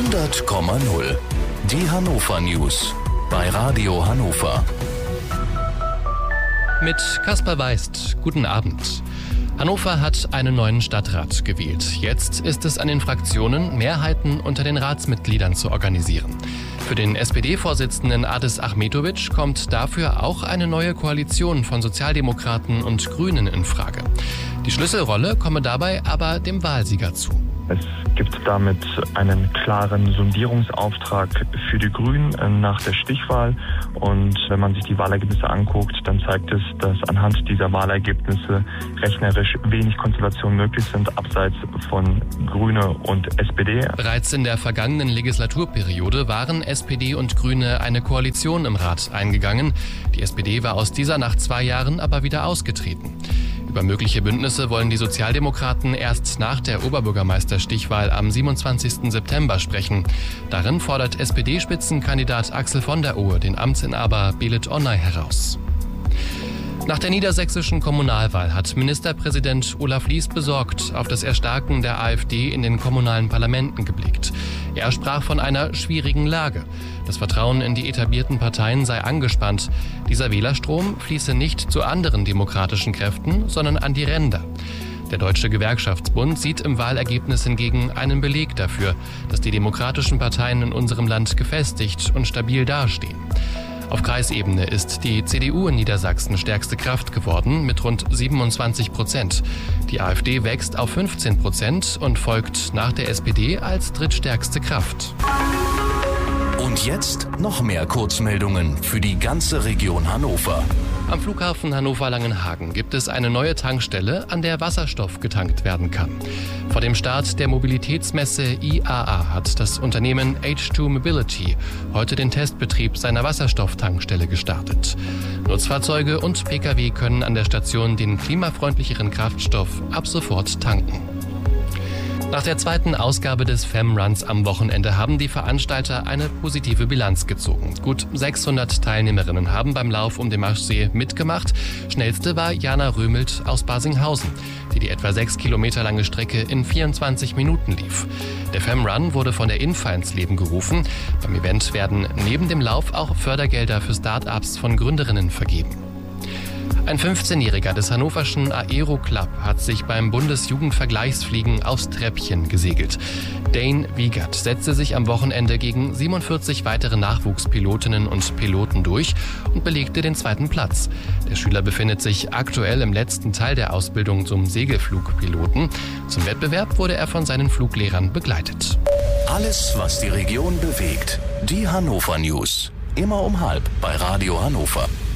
100,0. Die Hannover News bei Radio Hannover. Mit Kaspar Weist, guten Abend. Hannover hat einen neuen Stadtrat gewählt. Jetzt ist es an den Fraktionen, Mehrheiten unter den Ratsmitgliedern zu organisieren. Für den SPD-Vorsitzenden Adis Ahmetovic kommt dafür auch eine neue Koalition von Sozialdemokraten und Grünen in Frage. Die Schlüsselrolle komme dabei aber dem Wahlsieger zu. Es gibt damit einen klaren Sondierungsauftrag für die Grünen nach der Stichwahl. Und wenn man sich die Wahlergebnisse anguckt, dann zeigt es, dass anhand dieser Wahlergebnisse rechnerisch wenig Konstellationen möglich sind, abseits von Grüne und SPD. Bereits in der vergangenen Legislaturperiode waren SPD und Grüne eine Koalition im Rat eingegangen. Die SPD war aus dieser nach 2 Jahren aber wieder ausgetreten. Über mögliche Bündnisse wollen die Sozialdemokraten erst nach der Oberbürgermeisterstichwahl am 27. September sprechen. Darin fordert SPD-Spitzenkandidat Axel von der Ohe den Amtsinhaber Belit Onay heraus. Nach der niedersächsischen Kommunalwahl hat Ministerpräsident Olaf Lies besorgt auf das Erstarken der AfD in den kommunalen Parlamenten geblickt. Er sprach von einer schwierigen Lage. Das Vertrauen in die etablierten Parteien sei angespannt. Dieser Wählerstrom fließe nicht zu anderen demokratischen Kräften, sondern an die Ränder. Der Deutsche Gewerkschaftsbund sieht im Wahlergebnis hingegen einen Beleg dafür, dass die demokratischen Parteien in unserem Land gefestigt und stabil dastehen. Auf Kreisebene ist die CDU in Niedersachsen stärkste Kraft geworden mit rund 27%. Die AfD wächst auf 15% und folgt nach der SPD als drittstärkste Kraft. Und jetzt noch mehr Kurzmeldungen für die ganze Region Hannover. Am Flughafen Hannover-Langenhagen gibt es eine neue Tankstelle, an der Wasserstoff getankt werden kann. Vor dem Start der Mobilitätsmesse IAA hat das Unternehmen H2 Mobility heute den Testbetrieb seiner Wasserstofftankstelle gestartet. Nutzfahrzeuge und Pkw können an der Station den klimafreundlicheren Kraftstoff ab sofort tanken. Nach der zweiten Ausgabe des FEM-Runs am Wochenende haben die Veranstalter eine positive Bilanz gezogen. Gut 600 Teilnehmerinnen haben beim Lauf um den Maschsee mitgemacht. Schnellste war Jana Römelt aus Barsinghausen, die etwa 6 Kilometer lange Strecke in 24 Minuten lief. Der FEM-Run wurde von der Infa ins Leben gerufen. Beim Event werden neben dem Lauf auch Fördergelder für Start-ups von Gründerinnen vergeben. Ein 15-Jähriger des hannoverschen Aero Club hat sich beim Bundesjugendvergleichsfliegen aufs Treppchen gesegelt. Dane Wiegert setzte sich am Wochenende gegen 47 weitere Nachwuchspilotinnen und Piloten durch und belegte den 2. Platz. Der Schüler befindet sich aktuell im letzten Teil der Ausbildung zum Segelflugpiloten. Zum Wettbewerb wurde er von seinen Fluglehrern begleitet. Alles, was die Region bewegt. Die Hannover News. Immer um 12:30 bei Radio Hannover.